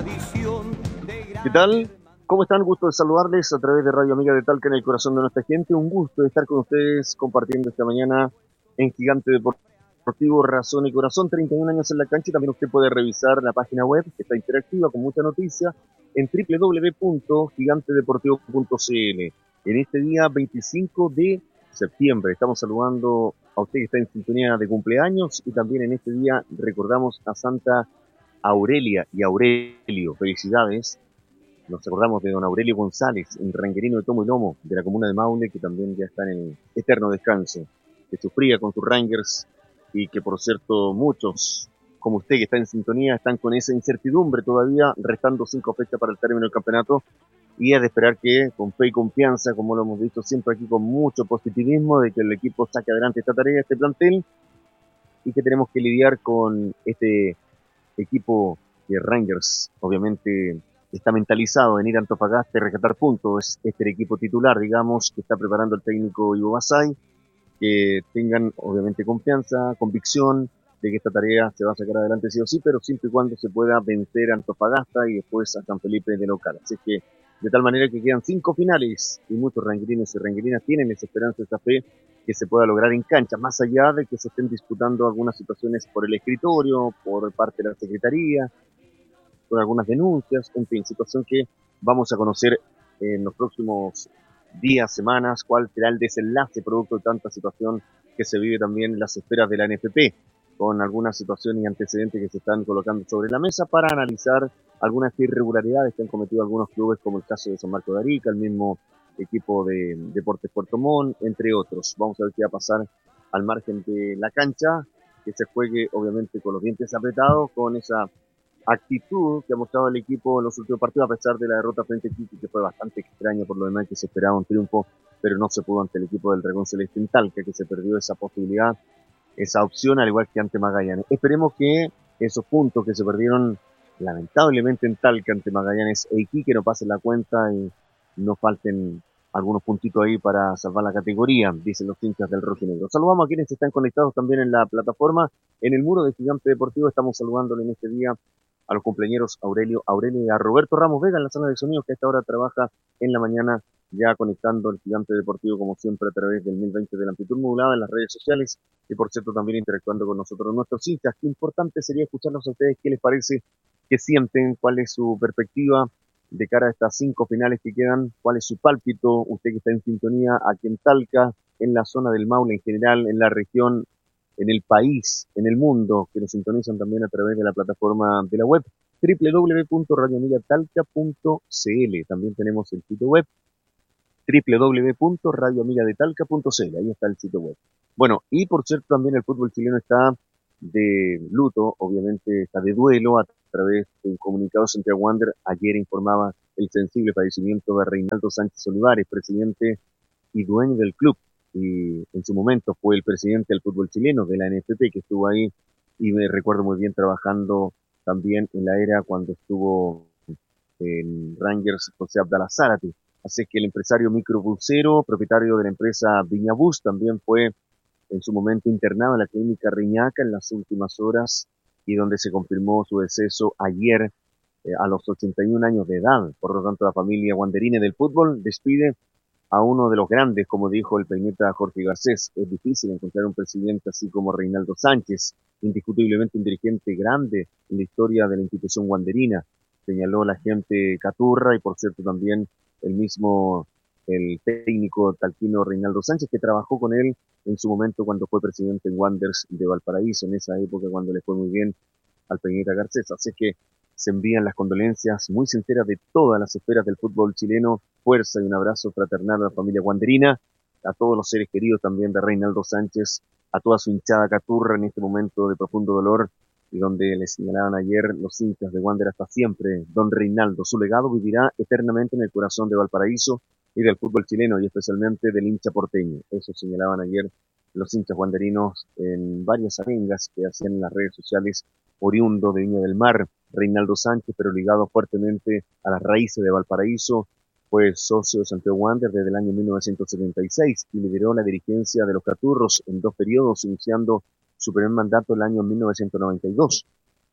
¿Qué tal? ¿Cómo están? Gusto de saludarles a través de Radio Amiga de Talca en el corazón de nuestra gente. Un gusto de estar con ustedes compartiendo esta mañana en Gigante Deportivo Razón y Corazón. 31 años en la cancha y también usted puede revisar la página web que está interactiva con mucha noticia en www.gigantedeportivo.cl. En este día 25 de septiembre estamos saludando a usted que está en sintonía de cumpleaños y también en este día recordamos a Santa Aurelia y Aurelio. Felicidades. Nos acordamos de don Aurelio González, un ranguerino de tomo y lomo de la comuna de Maule, que también ya está en eterno descanso, que sufría con sus Rangers y que, por cierto, muchos, como usted que está en sintonía, están con esa incertidumbre todavía, restando 5 fechas para el término del campeonato, y es de esperar que, con fe y confianza, como lo hemos visto siempre aquí con mucho positivismo, de que el equipo saque adelante esta tarea, este plantel, y que tenemos que lidiar con este equipo de Rangers, obviamente está mentalizado en ir a Antofagasta y rescatar puntos. Es el equipo titular, digamos, que está preparando el técnico Ivo Basay, que tengan obviamente confianza, convicción de que esta tarea se va a sacar adelante sí o sí, pero siempre y cuando se pueda vencer a Antofagasta y después a San Felipe de local. Así que de tal manera que quedan 5 finales y muchos ranguerinos y ranguerinas tienen esa esperanza, esa fe que se pueda lograr en cancha, más allá de que se estén disputando algunas situaciones por el escritorio, por parte de la Secretaría, con algunas denuncias, en fin, situación que vamos a conocer en los próximos días, semanas, cuál será el desenlace producto de tanta situación que se vive también en las esferas de la NFP, con algunas situaciones y antecedentes que se están colocando sobre la mesa para analizar algunas irregularidades que han cometido algunos clubes, como el caso de San Marco de Arica, el mismo equipo de Deportes Puerto Montt, entre otros. Vamos a ver qué va a pasar al margen de la cancha, que se juegue obviamente con los dientes apretados, con esa actitud que ha mostrado el equipo en los últimos partidos, a pesar de la derrota frente a Iquique, que fue bastante extraña por lo demás, que se esperaba un triunfo, pero no se pudo ante el equipo del Dragón Celeste en Talca, que se perdió esa posibilidad, esa opción, al igual que ante Magallanes. Esperemos que esos puntos que se perdieron lamentablemente en Talca ante Magallanes e Iquique no pasen la cuenta y no falten algunos puntitos ahí para salvar la categoría, dicen los hinchas del Rojinegro. Saludamos a quienes están conectados también en la plataforma. En el muro de Gigante Deportivo estamos saludándole en este día a los compañeros Aurelio y a Roberto Ramos Vega en la sala de sonidos, que a esta hora trabaja en la mañana ya conectando el Gigante Deportivo como siempre a través del 1020 de la amplitud modulada en las redes sociales y por cierto también interactuando con nosotros nuestros hinchas. Qué importante sería escucharlos a ustedes, qué les parece, qué sienten, cuál es su perspectiva de cara a estas 5 finales que quedan, cuál es su pálpito, usted que está en sintonía aquí en Talca, en la zona del Maule en general, en la región, en el país, en el mundo, que nos sintonizan también a través de la plataforma de la web www.radioamigatalca.cl. También tenemos el sitio web www.radioamigadetalca.cl. Ahí está el sitio web. Bueno, y por cierto también el fútbol chileno está de luto, obviamente está de duelo a través de un comunicado. Santiago Wander ayer informaba el sensible fallecimiento de Reinaldo Sánchez Olivares, presidente y dueño del club, y en su momento fue el presidente del fútbol chileno, de la NFP, que estuvo ahí, y me recuerdo muy bien trabajando también en la era cuando estuvo en Rangers José Abdalá Zárate. Así que el empresario microbusero, propietario de la empresa Viñabus, también fue en su momento internado en la clínica Riñaca en las últimas horas y donde se confirmó su deceso ayer a los 81 años de edad. Por lo tanto, la familia wanderina del fútbol despide a uno de los grandes, como dijo el peñeta Jorge Garcés. Es difícil encontrar un presidente así como Reinaldo Sánchez, indiscutiblemente un dirigente grande en la historia de la institución wanderina, señaló la gente Caturra y por cierto también el mismo, el técnico talquino Reinaldo Sánchez, que trabajó con él en su momento cuando fue presidente en Wanderers de Valparaíso, en esa época cuando le fue muy bien al peñeta Garcés. Así que se envían las condolencias muy sinceras de todas las esferas del fútbol chileno, fuerza y un abrazo fraternal a la familia guanderina, a todos los seres queridos también de Reinaldo Sánchez, a toda su hinchada caturra en este momento de profundo dolor, y donde le señalaban ayer los hinchas de Wander hasta siempre, don Reinaldo, su legado vivirá eternamente en el corazón de Valparaíso y del fútbol chileno, y especialmente del hincha porteño. Eso señalaban ayer los hinchas wanderinos en varias arengas que hacían en las redes sociales, oriundo de Viña del Mar, Reinaldo Sánchez, pero ligado fuertemente a las raíces de Valparaíso, fue socio de Santiago Wander desde el año 1976 y lideró la dirigencia de los Caturros en 2 periodos, iniciando su primer mandato en el año 1992.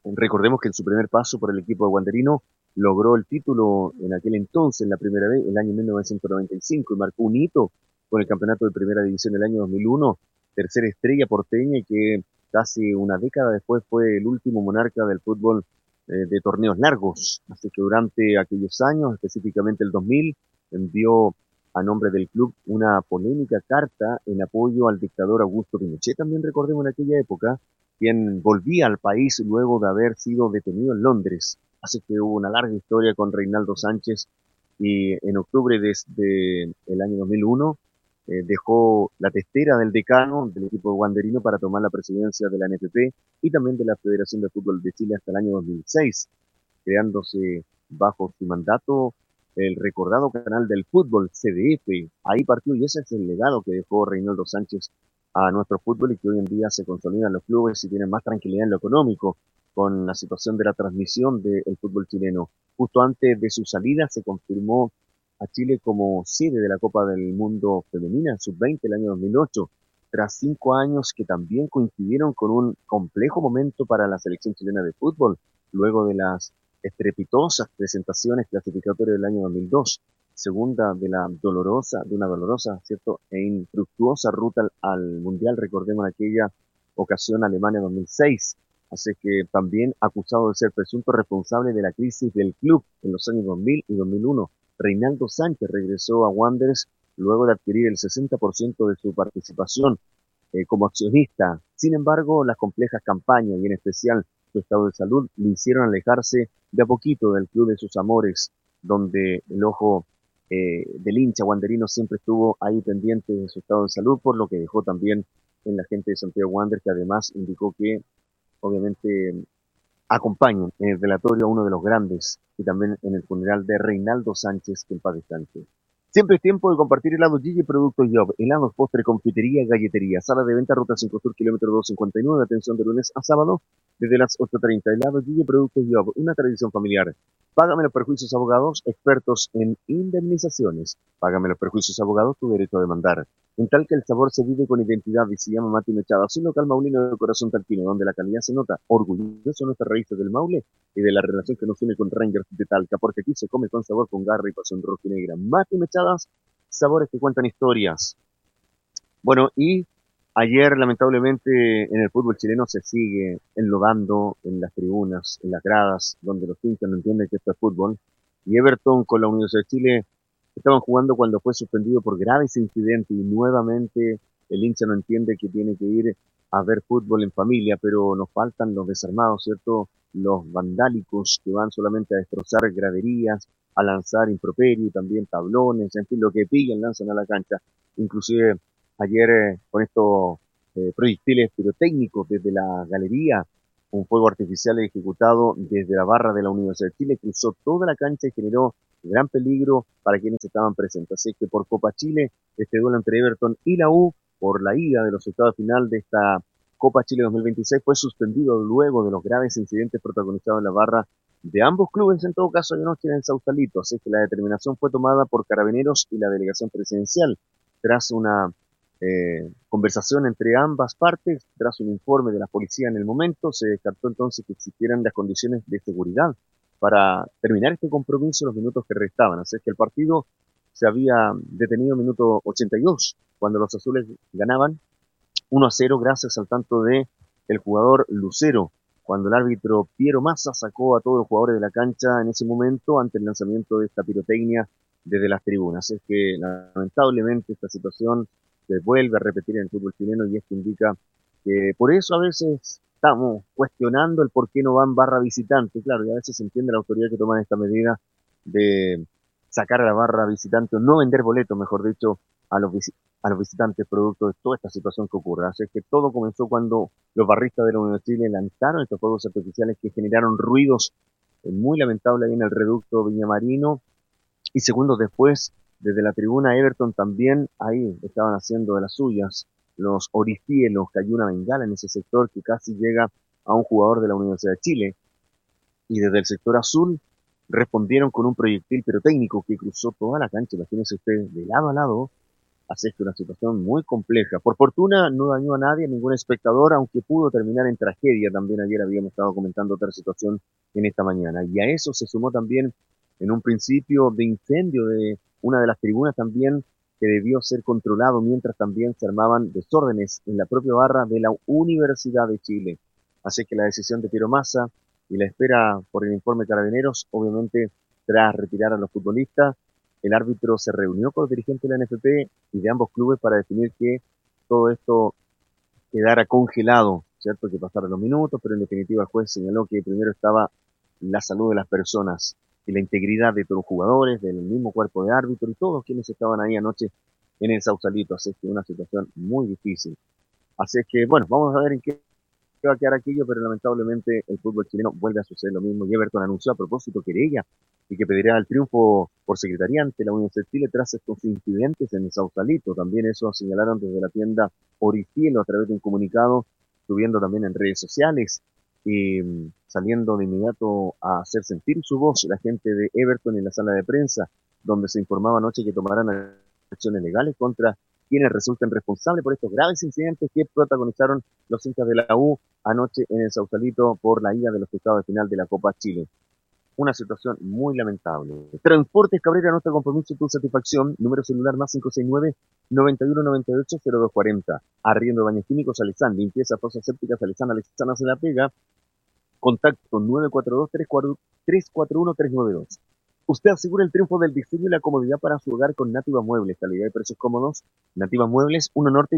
Recordemos que en su primer paso por el equipo de Wanderino logró el título en aquel entonces, la primera vez, el año 1995, y marcó un hito con el campeonato de primera división del año 2001, tercera estrella porteña, y que casi una década después fue el último monarca del fútbol de torneos largos. Así que durante aquellos años, específicamente el 2000, envió a nombre del club una polémica carta en apoyo al dictador Augusto Pinochet. También recordemos en aquella época, quien volvía al país luego de haber sido detenido en Londres. Así que hubo una larga historia con Reinaldo Sánchez, y en octubre desde el año 2001 dejó la testera del decano del equipo wanderino para tomar la presidencia de la NFP y también de la Federación de Fútbol de Chile hasta el año 2006, creándose bajo su mandato el recordado canal del fútbol, CDF. Ahí partió, y ese es el legado que dejó Reinaldo Sánchez a nuestro fútbol, y que hoy en día se consolidan los clubes y tienen más tranquilidad en lo económico con la situación de la transmisión del fútbol chileno. Justo antes de su salida se confirmó a Chile como sede de la Copa del Mundo Femenina en Sub-20 el año 2008, tras 5 años que también coincidieron con un complejo momento para la selección chilena de fútbol, luego de las estrepitosas presentaciones clasificatorias del año 2002, segunda de una dolorosa, ¿cierto?, e infructuosa ruta al Mundial. Recordemos aquella ocasión Alemania 2006. Así que también acusado de ser presunto responsable de la crisis del club en los años 2000 y 2001, Reinaldo Sánchez regresó a Wanderers luego de adquirir el 60% de su participación como accionista. Sin embargo, las complejas campañas y en especial su estado de salud lo hicieron alejarse de a poquito del club de sus amores, donde el ojo del hincha wanderino siempre estuvo ahí pendiente de su estado de salud, por lo que dejó también en la gente de Santiago Wander, que además indicó que obviamente acompañan en el velatorio a uno de los grandes, y también en el funeral de Reinaldo Sánchez, que en paz descanse. Siempre es tiempo de compartir helados Gigi, productos Job, helados, postre, confitería, galletería, sala de venta, ruta 5 Sur, kilómetro 259, atención de lunes a sábado, desde las 8:30. Helados Gigi, productos Job, una tradición familiar. Págame los perjuicios abogados, expertos en indemnizaciones. Págame los perjuicios abogados, tu derecho a demandar. En tal que el sabor se vive con identidad y se llama Mati Mechada, un local maulino de corazón talquino, donde la calidad se nota. Orgulloso de nuestras raíces del Maule y de la relación que nos une con Rangers de Talca, porque aquí se come con sabor, con garra y pasión rojinegra. Mati Mechadas, sabores que cuentan historias. Bueno, y ayer lamentablemente en el fútbol chileno se sigue enlodando en las tribunas, en las gradas, donde los hinchas no entienden que esto es fútbol. Y Everton con la Universidad de Chile estaban jugando cuando fue suspendido por graves incidentes, y nuevamente el hincha no entiende que tiene que ir a ver fútbol en familia, pero nos faltan los desarmados, ¿cierto? Los vandálicos que van solamente a destrozar graderías, a lanzar improperio, también tablones, en fin, lo que pillan lanzan a la cancha. Inclusive ayer con estos proyectiles pirotécnicos desde la galería, un fuego artificial ejecutado desde la barra de la Universidad de Chile cruzó toda la cancha y generó gran peligro para quienes estaban presentes. Así que por Copa Chile, este duelo entre Everton y la U, por la ida de los octavos final de esta Copa Chile 2026, fue suspendido luego de los graves incidentes protagonizados en la barra de ambos clubes, en todo caso anoche en Sausalito. Así que la determinación fue tomada por Carabineros y la delegación presidencial tras una conversación entre ambas partes. Tras un informe de la policía en el momento, se descartó entonces que existieran las condiciones de seguridad para terminar este compromiso en los minutos que restaban. Así que el partido se había detenido en minuto 82, cuando los azules ganaban 1-0 gracias al tanto de el jugador Lucero, cuando el árbitro Piero Massa sacó a todos los jugadores de la cancha en ese momento ante el lanzamiento de esta pirotecnia desde las tribunas. Es que lamentablemente esta situación se vuelve a repetir en el fútbol chileno, y esto indica que por eso a veces estamos cuestionando el por qué no van barra visitante. Claro, y a veces se entiende la autoridad que toma esta medida de sacar a la barra visitante, o no vender boletos, mejor dicho, a los, a los visitantes, producto de toda esta situación que ocurre. Así que todo comenzó cuando los barristas de la Universidad de Chile lanzaron estos fuegos artificiales que generaron ruidos muy lamentables ahí en el reducto Viñamarino, y segundos después, desde la tribuna Everton también, ahí estaban haciendo de las suyas. Los oricielos, cayó una bengala en ese sector que casi llega a un jugador de la Universidad de Chile. Y desde el sector azul respondieron con un proyectil pirotécnico que cruzó toda la cancha. Imagínense ustedes, de lado a lado, Así es que una situación muy compleja. Por fortuna no dañó a nadie, ningún espectador, aunque pudo terminar en tragedia. También ayer habíamos estado comentando otra situación en esta mañana. Y a eso se sumó también en un principio de incendio de una de las tribunas también que debió ser controlado mientras también se armaban desórdenes en la propia barra de la Universidad de Chile. Así que la decisión de Piero Massa y la espera por el informe de Carabineros, obviamente tras retirar a los futbolistas, el árbitro se reunió con los dirigentes de la NFP y de ambos clubes para definir que todo esto quedara congelado, ¿cierto? Que pasaron los minutos, pero en definitiva el juez señaló que primero estaba la salud de las personas y la integridad de todos los jugadores, del mismo cuerpo de árbitro y todos quienes estaban ahí anoche en el Sausalito. Así que una situación muy difícil. Así es que, bueno, vamos a ver en qué va a quedar aquello, pero lamentablemente el fútbol chileno vuelve a suceder lo mismo. Y Everton anunció a propósito querella y que pedirá el triunfo por secretaría ante la Universidad de Chile tras estos incidentes en el Sausalito. También eso señalaron desde la tienda Oricielo a través de un comunicado, subiendo también en redes sociales y saliendo de inmediato a hacer sentir su voz la gente de Everton en la sala de prensa, donde se informaba anoche que tomarán acciones legales contra quienes resulten responsables por estos graves incidentes que protagonizaron los hinchas de la U anoche en el Sausalito por la ida de los octavos de final de la Copa Chile. Una situación muy lamentable. Transportes Cabrera, nuestro compromiso, tu satisfacción. Número celular más 569-9198-0240. Arriendo de baños químicos Alexán. Limpieza fosas sépticas Alexán. Alexán se la pega. Contacto 942-341-392. Usted asegura el triunfo del diseño y la comodidad para su hogar con Nativa Muebles. Calidad y precios cómodos. Nativa Muebles, 1 Norte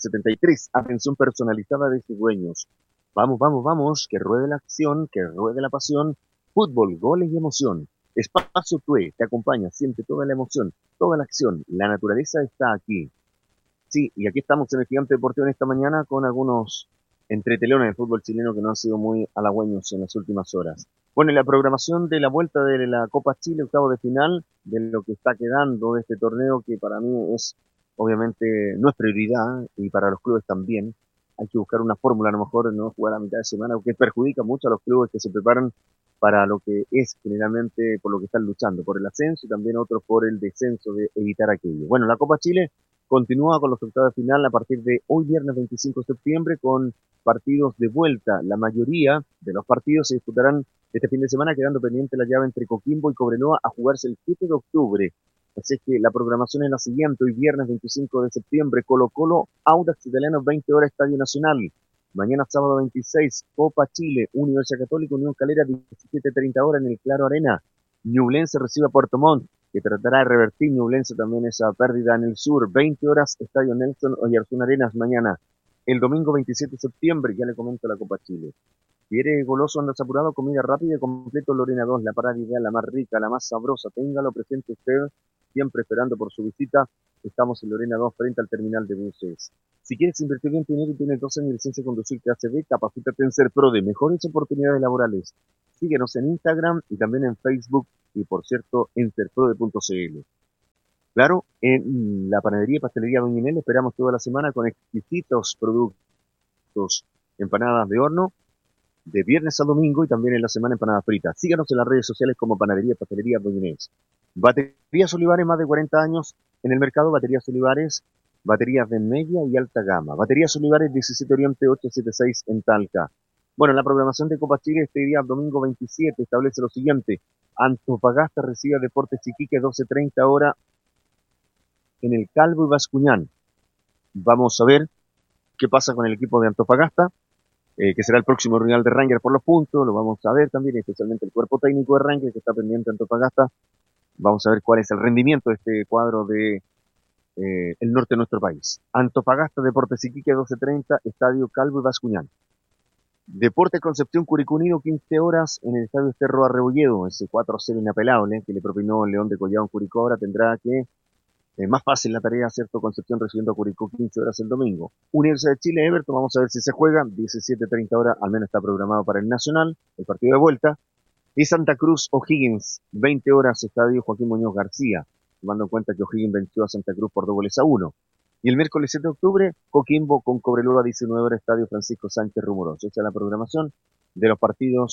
1773. Atención personalizada de sus dueños. Vamos, vamos, vamos. Que ruede la acción, que ruede la pasión. Fútbol, goles y emoción. Espacio TUE te acompaña, siente toda la emoción, toda la acción. La naturaleza está aquí. Sí, y aquí estamos en el Gigante Deportivo en esta mañana con algunos entretelones del fútbol chileno que no han sido muy halagüeños en las últimas horas. Bueno, y la programación de la vuelta de la Copa Chile, octavo de final, de lo que está quedando de este torneo, que para mí es, obviamente, no es prioridad, y para los clubes también. Hay que buscar una fórmula, a lo mejor no jugar a mitad de semana, porque perjudica mucho a los clubes que se preparan para lo que es generalmente por lo que están luchando, por el ascenso y también otros por el descenso, de evitar aquello. Bueno, la Copa Chile continúa con los octavos de final a partir de hoy viernes 25 de septiembre con partidos de vuelta. La mayoría de los partidos se disputarán este fin de semana, quedando pendiente la llave entre Coquimbo y Cobreloa a jugarse el 7 de octubre. Así es que la programación es la siguiente: hoy viernes 25 de septiembre, Colo-Colo, Audax Italiano, 20 horas, Estadio Nacional. Mañana sábado 26, Copa Chile, Universidad Católica, Unión Calera, 17:30 horas en el Claro Arena. Ñublense recibe a Puerto Montt, que tratará de revertir Ñublense también esa pérdida en el sur. 20 horas, Estadio Nelson Oyarzún Arenas mañana. El domingo 27 de septiembre, ya le comento la Copa Chile. ¿Quiere goloso, andas apurado, comida rápida y completo Lorena 2, la parada ideal, la más rica, la más sabrosa? Téngalo presente usted, siempre esperando por su visita. Estamos en Lorena 2, frente al terminal de buses. Si quieres invertir bien tu dinero y tienes 12 años de licencia de conducir clase B, capacítate en Serpro de mejores oportunidades laborales. Síguenos en Instagram y también en Facebook y, por cierto, en serprode.cl. Claro, en la panadería y pastelería Doña Inés esperamos toda la semana con exquisitos productos, empanadas de horno, de viernes a domingo y también en la semana empanadas fritas. Síganos en las redes sociales como Panadería y Pastelería Doña Inés. Baterías Olivares, más de 40 años en el mercado. Baterías Olivares, baterías de media y alta gama. Baterías Olivares, 17 Oriente 876 en Talca. Bueno, la programación de Copa Chile este día, domingo 27, establece lo siguiente: Antofagasta recibe a Deportes Iquique, 12:30 horas en el Calvo y Bascuñán. Vamos a ver qué pasa con el equipo de Antofagasta, que será el próximo rival de Rangers por los puntos. Lo vamos a ver también, especialmente el cuerpo técnico de Rangers que está pendiente de Antofagasta. Vamos a ver cuál es el rendimiento de este cuadro de el norte de nuestro país. Antofagasta, Deportes Iquique, 12:30, Estadio Calvo y Bascuñán. Deportes Concepción, Curicó Unido, 15 horas en el Estadio Cerro Arrebolledo. Ese 4-0 inapelable que le propinó el León de Collao en Curicó. Ahora tendrá que más fácil la tarea, ¿cierto? Concepción recibiendo a Curicó, 15 horas el domingo. Universidad de Chile, Everton, vamos a ver si se juega. 17:30 horas, al menos está programado para el Nacional, el partido de vuelta. Y Santa Cruz, O'Higgins, 20 horas, Estadio Joaquín Muñoz García, tomando en cuenta que O'Higgins venció a Santa Cruz por 2-1. Y el miércoles 7 de octubre, Coquimbo con Cobreloa, 19 horas, Estadio Francisco Sánchez Rumoroso. Esa es la programación de los partidos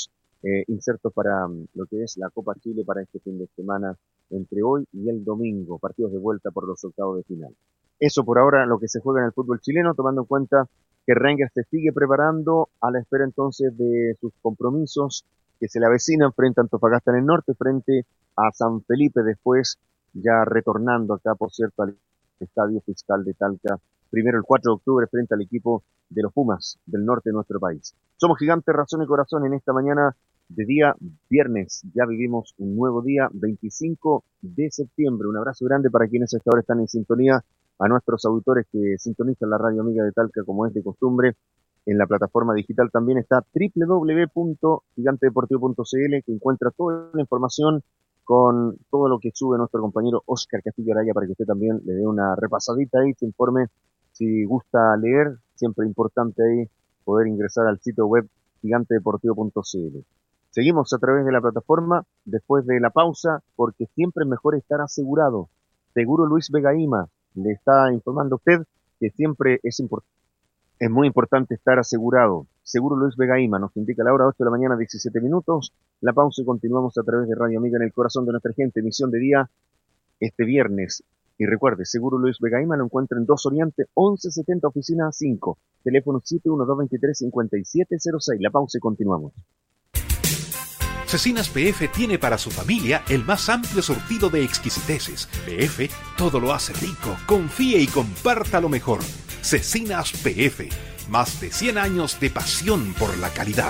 insertos para lo que es la Copa Chile para este fin de semana entre hoy y el domingo, partidos de vuelta por los octavos de final. Eso por ahora lo que se juega en el fútbol chileno, tomando en cuenta que Rangers se sigue preparando a la espera entonces de sus compromisos que se le avecinan frente a Antofagasta en el norte, frente a San Felipe después, ya retornando acá, por cierto, al Estadio Fiscal de Talca, primero el 4 de octubre frente al equipo de los Pumas del norte de nuestro país. Somos Gigantes, Razón y Corazón en esta mañana de día viernes. Ya vivimos un nuevo día, 25 de septiembre. Un abrazo grande para quienes hasta ahora están en sintonía, a nuestros auditores que sintonizan la radio amiga de Talca como es de costumbre. En la plataforma digital también está www.gigantedeportivo.cl, que encuentra toda la información con todo lo que sube nuestro compañero Oscar Castillo Araya, para que usted también le dé una repasadita ahí, se informe si gusta leer. Siempre importante ahí poder ingresar al sitio web gigantedeportivo.cl. Seguimos a través de la plataforma después de la pausa, porque siempre es mejor estar asegurado. Seguro Luis Vega Ima le está informando a usted que siempre es muy importante estar asegurado. Seguro Luis Vega Ima nos indica la hora 8 de la mañana, 17 minutos. La pausa y continuamos a través de Radio Amiga en el corazón de nuestra gente. Emisión de día este viernes. Y recuerde, Seguro Luis Vega Ima lo encuentra en 2 Oriente, 1170 Oficina 5. Teléfono 71223-5706. La pausa y continuamos. Cecinas PF tiene para su familia el más amplio surtido de exquisiteces. PF todo lo hace rico. Confíe y comparta lo mejor. Cecinas PF. Más de 100 años de pasión por la calidad.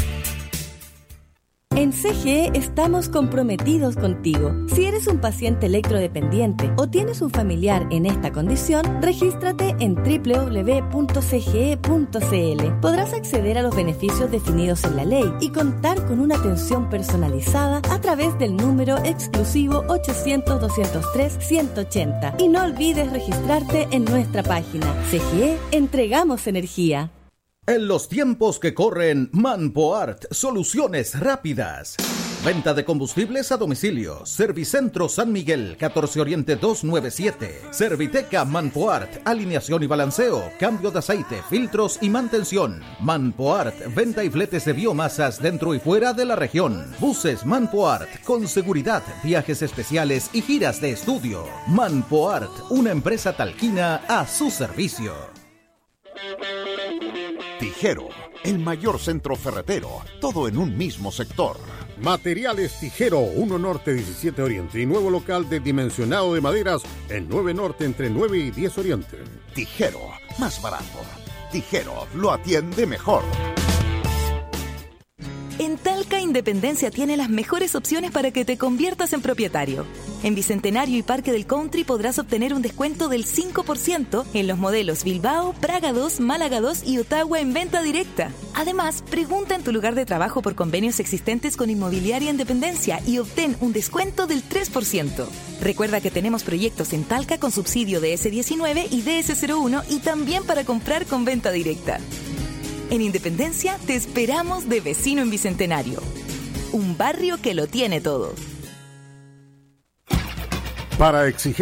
En CGE estamos comprometidos contigo. Si eres un paciente electrodependiente o tienes un familiar en esta condición, regístrate en www.cge.cl. Podrás acceder a los beneficios definidos en la ley y contar con una atención personalizada a través del número exclusivo 800-203-180. Y no olvides registrarte en nuestra página. CGE, entregamos energía. En los tiempos que corren, Manpoart, soluciones rápidas. Venta de combustibles a domicilio. Servicentro San Miguel, 14 Oriente 297. Serviteca Manpoart, alineación y balanceo, cambio de aceite, filtros y mantención. Manpoart, venta y fletes de biomasas dentro y fuera de la región. Buses Manpoart, con seguridad, viajes especiales y giras de estudio. Manpoart, una empresa talquina a su servicio. Tijero, el mayor centro ferretero, todo en un mismo sector. Materiales Tijero, 1 Norte 17 Oriente y nuevo local de dimensionado de maderas en 9 Norte entre 9 y 10 Oriente. Tijero, más barato. Tijero, lo atiende mejor. En Talca, Independencia tiene las mejores opciones para que te conviertas en propietario. En Bicentenario y Parque del Country podrás obtener un descuento del 5% en los modelos Bilbao, Praga 2, Málaga 2 y Ottawa en venta directa. Además, pregunta en tu lugar de trabajo por convenios existentes con Inmobiliaria Independencia y obtén un descuento del 3%. Recuerda que tenemos proyectos en Talca con subsidio de DS19 y DS01 y también para comprar con venta directa. En Independencia te esperamos de vecino en Bicentenario. Un barrio que lo tiene todo. Para exigir